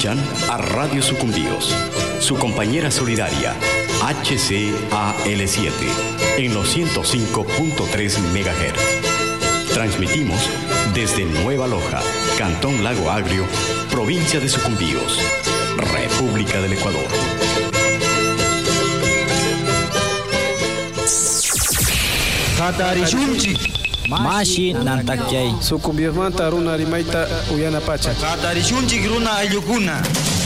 Escuchan a Radio Sucumbíos, su compañera solidaria HCAL7 en los 105.3 MHz. Transmitimos desde Nueva Loja, Cantón Lago Agrio, provincia de Sucumbíos, República del Ecuador. Katarishunchi Mashi nantakchay Sucumbíos manta runa rimaita uyana pacha. Katarishunchi runa ayukuna.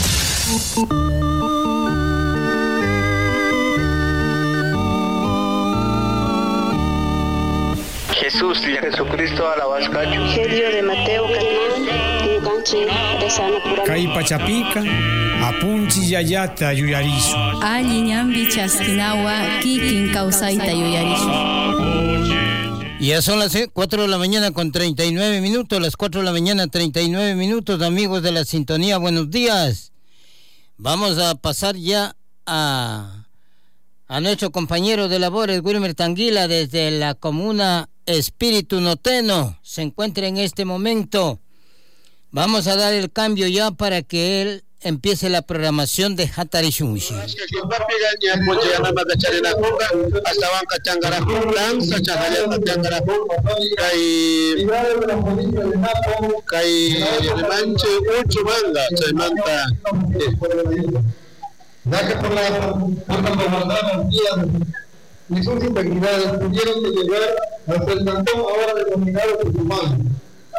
Jesús, Jesucristo, alabascacho. Evangelio de Mateo, Kay pachapica, apunchi yayata yuyarisu. Alli ñambi chaskinawa, kikin kawsayta yuyarisu. Ya son las 4 de la mañana con 39 minutos, las 4 de la mañana 39 minutos, amigos de la sintonía, buenos días. Vamos a pasar ya a nuestro compañero de labores, Wilmer Tanguila, desde la comuna Espíritu Noteno, se encuentra en este momento. Vamos a dar el cambio ya para que él empiece la programación de Hatarishunshi. Ya que por la y sus integridades tuvieron que llegar hasta el cantón ahora denominado Tucumán.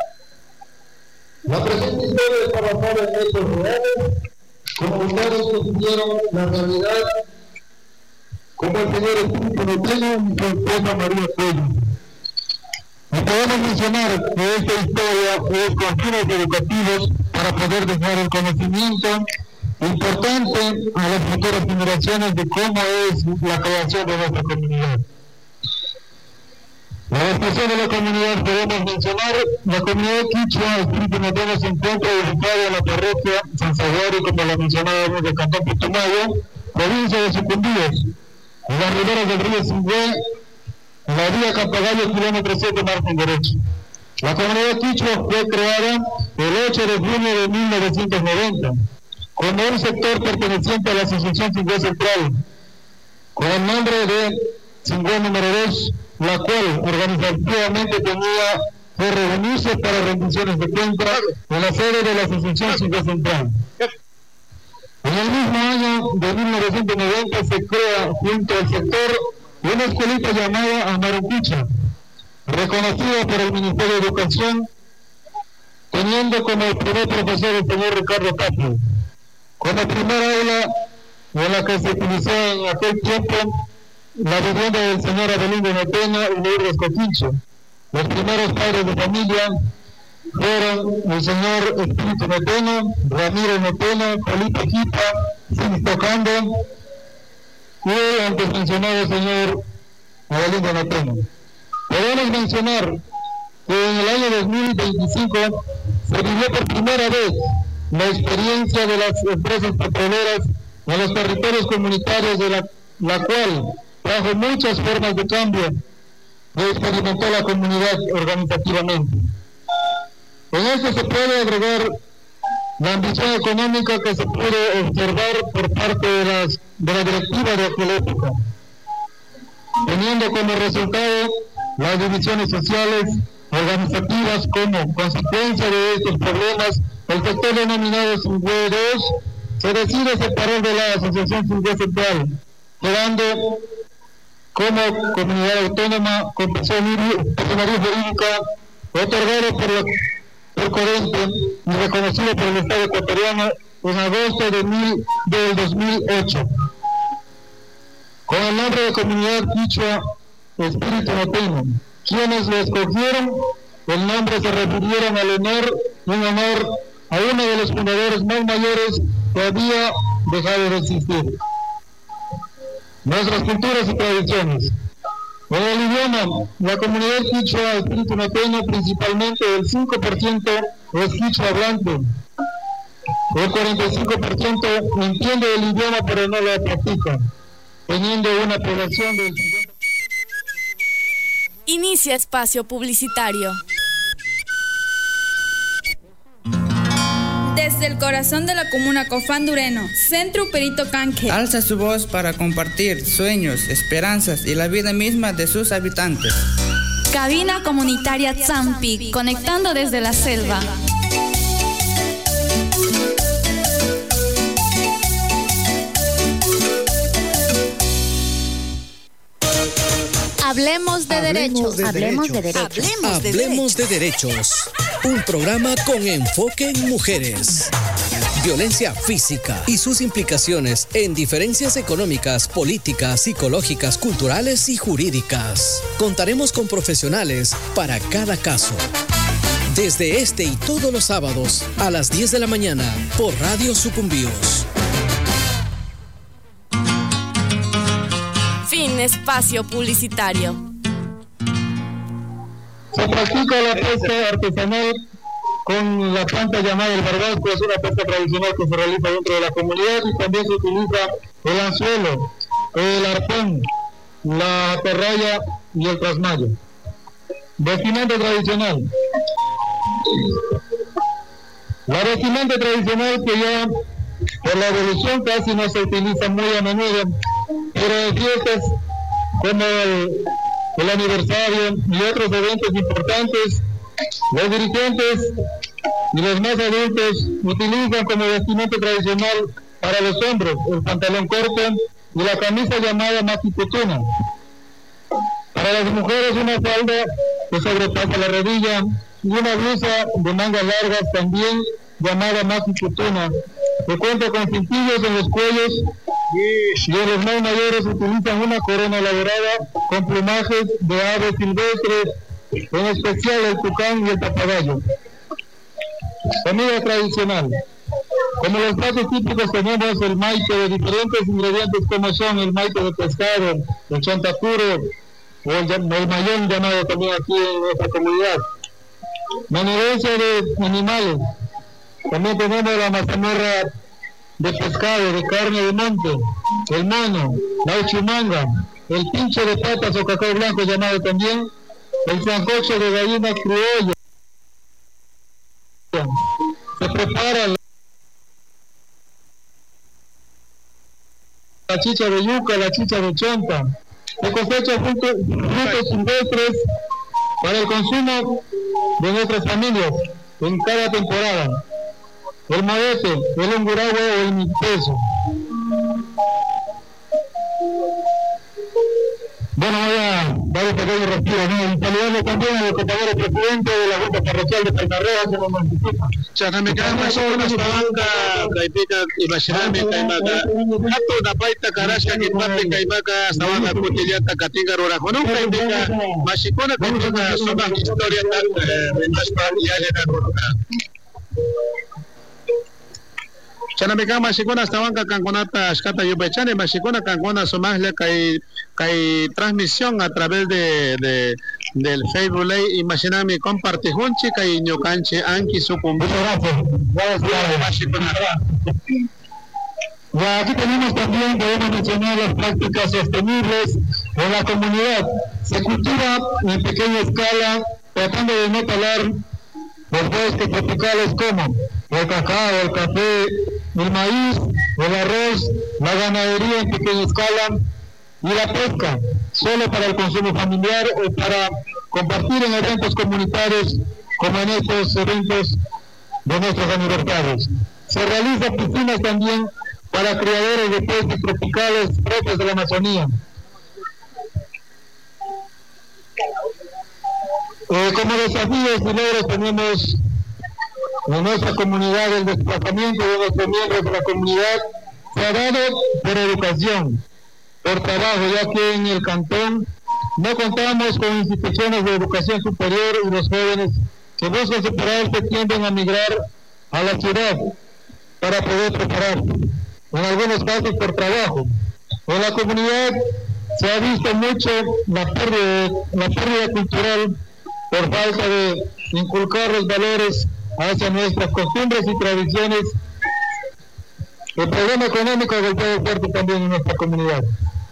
La presente historia está basada en hechos reales, comunicados que tuvieron la realidad, como el señor Espíritu Noteno y su esposa María Cuello. Y podemos mencionar que esta historia es con fines educativos para poder dejar el conocimiento importante a las futuras generaciones de cómo es la creación de nuestra comunidad. La expresión de la comunidad podemos mencionar, la comunidad quichua Espíritu Noteno se encuentra ubicada en la parroquia San Salvador, como la mencionábamos, del Cantón Putumayo, provincia de Sucumbíos, en las riberas del río Singüe, en la vía Campagayo, kilómetro 7, margen derecho. La comunidad quichua fue creada el 8 de junio de 1990, como un sector perteneciente a la Asociación Singüe Central, con el nombre de Singüe número 2, la cual organizativamente tenía que reunirse para rendiciones de cuentas en la sede de la Asociación Singüe Central. En el mismo año de 1990 se crea junto al sector una escuelita llamada Amaruquicha, reconocida por el Ministerio de Educación, teniendo como el primer profesor el señor Ricardo Capri, como primera aula en la que se utilizó en aquel tiempo la vivienda del señor Abelindo Noteno y Lourdes Coquincho. Los primeros padres de familia fueron el señor Espíritu Noteno, Ramiro Noteno, Felipe Quipa, Sixto Cando y el antes mencionado señor Abelindo Noteno. Podemos mencionar que en el año 2025 se vivió por primera vez la experiencia de las empresas petroleras en los territorios comunitarios, de la cual trajo muchas formas de cambio que experimentó la comunidad organizativamente. En esto se puede agregar la ambición económica que se pudo observar por parte de la directiva de aquella época, teniendo como resultado las divisiones sociales, organizativas. Como consecuencia de estos problemas, el sector denominado Singüe 2 se decide separar de la Asociación Singüe Central, quedando como comunidad autónoma con personalidad jurídica otorgado por Corente y reconocido por el Estado ecuatoriano en agosto del 2008, con el nombre de Comunidad Quichua Espíritu Noteno. Quienes lo escogieron, el nombre se refirieron en honor a uno de los fundadores más mayores que había dejado de existir. Nuestras culturas y tradiciones. En el idioma, la comunidad quichua Espíritu Noteno, principalmente el 5% es quichua hablante. El 45% entiende el idioma pero no lo practica, teniendo una población del 50%. Inicia espacio publicitario. Desde el corazón de la comuna Cofán Dureno, Centro Perito Canque alza su voz para compartir sueños, esperanzas y la vida misma de sus habitantes. Cabina comunitaria Zampi, conectando desde la selva. Hablemos de derechos. Hablemos de derechos. Un programa con enfoque en mujeres. Violencia física y sus implicaciones en diferencias económicas, políticas, psicológicas, culturales y jurídicas. Contaremos con profesionales para cada caso. Desde este y todos los sábados a las 10 de la mañana por Radio Sucumbíos. Fin espacio publicitario. Se practica la pesca artesanal con la planta llamada el barbasco. Es una pesca tradicional que se realiza dentro de la comunidad y también se utiliza el anzuelo, el arpón, la atarraya y el trasmayo. Vestimenta tradicional. La vestimenta tradicional que ya por la evolución casi no se utiliza muy a menudo, pero en fiestas como el aniversario y otros eventos importantes, los dirigentes y los más adultos utilizan como vestimenta tradicional para los hombres el pantalón corto y la camisa llamada maquiputuna. Para las mujeres una falda que sobrepasa la rodilla y una blusa de mangas largas también llamada maquiputuna, que cuenta con cintillos en los cuellos y en los más mayores utilizan una corona elaborada con plumajes de aves silvestres, en especial el tucán y el papagayo. Comida tradicional. Como los platos típicos tenemos el maite de diferentes ingredientes como son el maite de pescado, el chontacuro o el mayón llamado también aquí en nuestra comunidad. Menudencia de animales. También tenemos la mazamorra de pescado, de carne de monte, el mono, la uchimanga, el pinche de patas o cacao blanco llamado también, el sancocho de gallina criolla. Se prepara la chicha de yuca, la chicha de chonta. Se cosecha frutos silvestres para el consumo de nuestras familias en cada temporada. El maete, el unguragua o el mipeso. Bueno, voy a dar un pequeño respiro, ¿no? Y saludando también al compañero presidente de la Junta Parroquial de Palmarrea, que nos anticipa. Chacamecama, Sonas, Palanca, Caipica, Imaginame, Caimaca, Hato, Napaita, Carasca, Quipate, Caimaca, Sabana, Cotillata, Catinga, Rorajonón, Caipica, Machicona, Caipica, Sonas, Historia, Renaspa, y Alena, Roraca. Chanamecama, Machicona, Sabanca, Canconata, Ascata, Yupechane, Machicona, Cancona, Somasle, Cai transmisión a través del Facebook Live. Imaginame, compartir junchi, Cai ñocanche, Anki, Sucumbi. Gracias. Ya aquí tenemos también, debemos mencionar las prácticas sostenibles en la comunidad. Se cultiva en pequeña escala, tratando de no talar los bosques tropicales como el cacao, el café, el maíz, el arroz, la ganadería en pequeña escala y la pesca, solo para el consumo familiar o para compartir en eventos comunitarios como en estos eventos de nuestros aniversarios. Se realizan piscinas también para criadores de peces tropicales propios de la Amazonía. Como desafíos y logros tenemos en nuestra comunidad el desplazamiento de nuestros miembros de la comunidad. Se ha dado por educación, por trabajo, ya que en el cantón no contamos con instituciones de educación superior y los jóvenes que buscan superarse tienden a migrar a la ciudad para poder prepararse, en algunos casos por trabajo. En la comunidad se ha visto mucho la pérdida cultural por falta de inculcar los valores hacia nuestras costumbres y tradiciones. El problema económico golpea fuerte también en nuestra comunidad.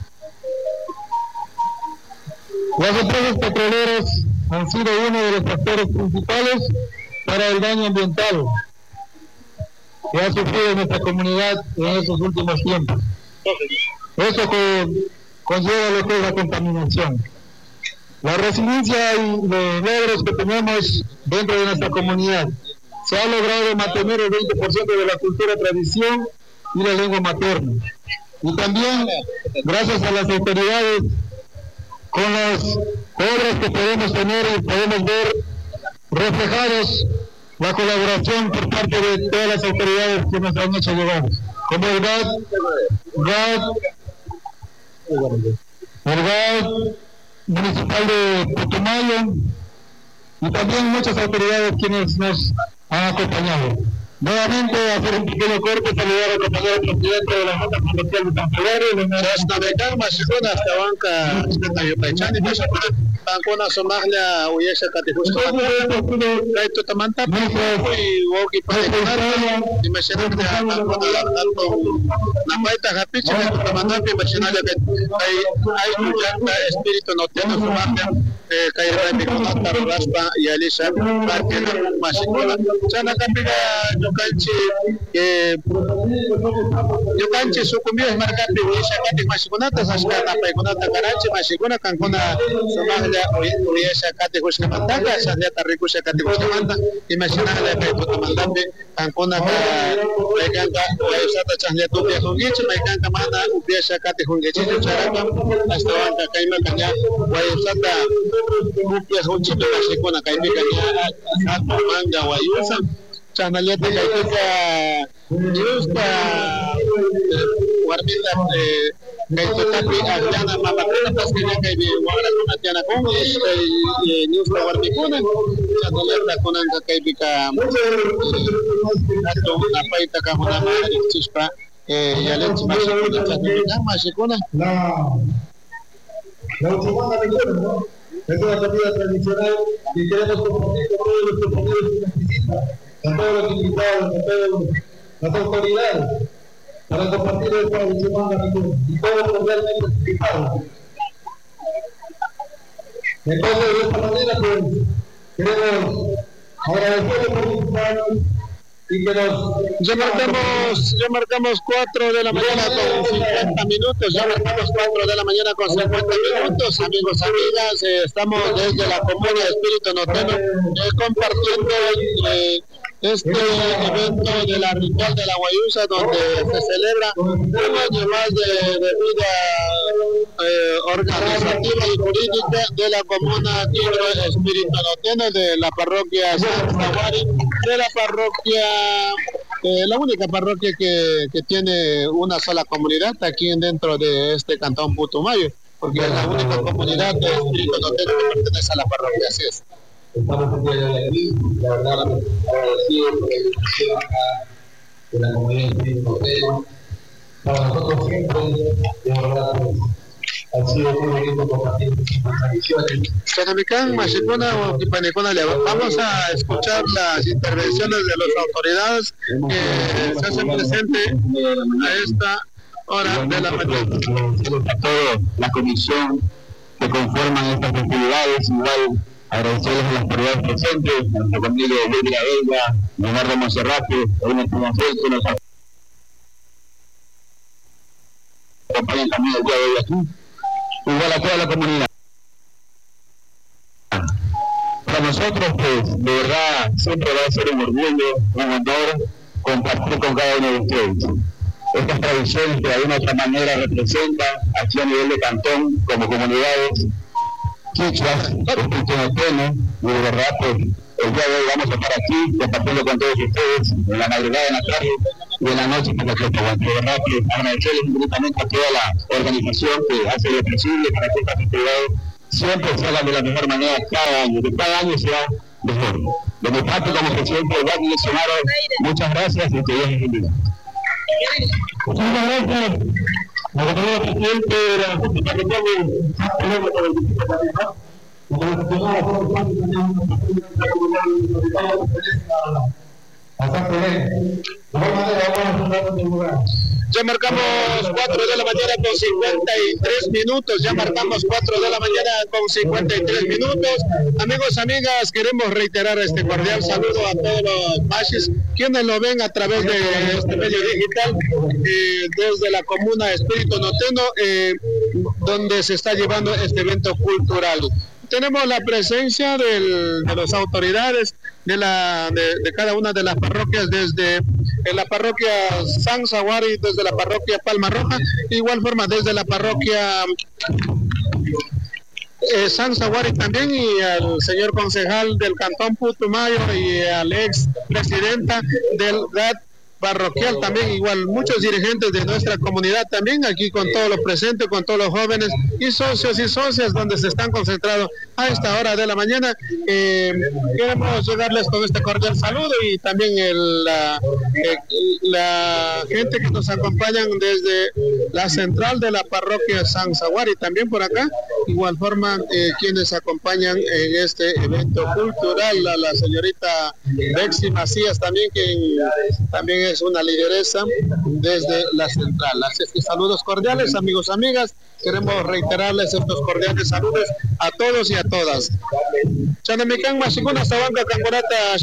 Las empresas petroleras han sido uno de los factores principales para el daño ambiental. que ha sufrido nuestra comunidad en estos últimos tiempos. Eso conlleva lo que es la contaminación. La resiliencia y los logros que tenemos dentro de nuestra comunidad. Se ha logrado mantener el 20% de la cultura, tradición y la lengua materna. Y también, gracias a las autoridades, con las obras que podemos tener y podemos ver reflejados la colaboración por parte de todas las autoridades que nos han hecho llegar, como el GAD municipal de Putumayo y también muchas autoridades quienes nos han acompañado. Nuevamente, hacer un pequeño corte, saludar al compañero presidente de la Junta Provincial de San Felipe, hasta Becama, Shikuna, hasta Banca, hasta Yopaychani, Bancona, Somaglia, Uyesha, Catijusto, Kaito Tamanta, y Woki Padeconata, y Machinante, Napaita, Hapichi, Tamanta, y Machinale, hay un espíritu no tiene su marca, Caira, Miconata, Raspa, y Alisha, Parque, Machicona, Chana Capiga, Yokanchi sucumbíos marcapi Uyesha Kati Mashikunata Sashkana Paikunata Karachi Mashikuna Kankuna Sumaglia Uyesha Kati Hushkamantaka Shandiata Rikusha Kati Hushkamanta Imaginale Paiputamandambi Kankuna Paikanta Uyesata Chandiata Ubia Hungichi Maikanka Mana Uyesha Kati Hungichi Charaka Astawanka Kaima Kanya Uyesata Ubia Hungichi Mashikuna Kaimi Kanya Sato Manga Wayusa Chanalete Kaituka Justa Warmita Kaituka Ajana Mapakuna Pasquina Kaibi Waraguna Tiana Congress Justa Warmicuna Chanaleta Kunanka Kaibika Nato Napaita Kahunama Chispa Yalet Mashikuna Chanaleta Mashikuna La última ¿no? Es una comida tradicional y queremos compartir con todos los compañeros que participan, con todos los invitados, con todas las autoridades, para compartir esta semana y todos cordialmente invitados. Entonces, de esta manera, pues, queremos agradecerles por invitarnos y que ya marcamos 4 de la mañana con 50 minutos, ya marcamos 4 de la mañana con 50 minutos, amigos, amigas, estamos desde la comuna de Espíritu Norteño compartiendo este evento de la ritual de la Guayusa, donde se celebra un año más de vida organizativa y jurídica de la comuna de Espíritu Norteño, de la parroquia San Zaguari, de la parroquia, la única parroquia que tiene una sola comunidad aquí dentro de este cantón Putumayo, porque es la única comunidad de Espíritu Norteño que pertenece a la parroquia, así es. Estamos el día de aquí, la verdad, agradecidos por la invitación de la comunidad de Espíritu Norteño. Para nosotros siempre, de verdad, ha sido muy bonito compartir nuestras tradiciones. Vamos a escuchar las intervenciones de las autoridades que se hacen presentes a esta hora de la mañana. A toda la comisión que conforman estas festividades, igual agradecerles a las autoridades presentes, a nuestra familia de Lidia Vega, Leonardo Monserrate, a nuestro Monserrate que nos acompañan también el día de hoy aquí, igual a toda la comunidad. Para nosotros, pues, de verdad, siempre va a ser un orgullo, un honor compartir con cada uno de ustedes estas tradiciones que de alguna otra manera representan aquí a nivel de cantón, como comunidades quichuas, Espíritu Norteño, y de verdad, pues, el día de hoy vamos a estar aquí compartiendo con todos ustedes en la madrugada, en la tarde y en la noche por la fiesta. De verdad, que agradecerles infinitamente a toda la organización que hace lo posible para que estas festividades siempre se hagan de la mejor manera cada año, que cada año sea mejor. De mi parte, como presidente del Banco Nacional, muchas gracias y que Dios les bendiga. Muchas gracias. Como presidente de la Junta Ya marcamos 4 de la mañana con 53 minutos, ya marcamos 4 de la mañana con 53 minutos. Amigos, amigas, queremos reiterar este cordial saludo a todos los machis quienes lo ven a través de este medio digital, desde la comuna Espíritu Noteno, donde se está llevando este evento cultural. Tenemos la presencia de las autoridades de cada una de las parroquias, desde la parroquia San Zaguari, desde la parroquia Palma Roja, igual forma desde la parroquia San Zaguari también, y al señor concejal del Cantón Putumayo y al ex presidenta del GAT parroquial también, igual muchos dirigentes de nuestra comunidad también, aquí con todos los presentes, con todos los jóvenes y socios y socias, donde se están concentrados a esta hora de la mañana. Queremos llegarles con este cordial saludo, y también la gente que nos acompañan desde la central de la parroquia San Zaguari, también por acá, igual forma quienes acompañan en este evento cultural, a la señorita Bexy Macías también, que también es una lideresa desde la central. Así es que saludos cordiales, amigos, amigas. Queremos reiterarles estos cordiales saludos a todos y a todas. Chanamican, Mashikuna, Sabanca, Camporata.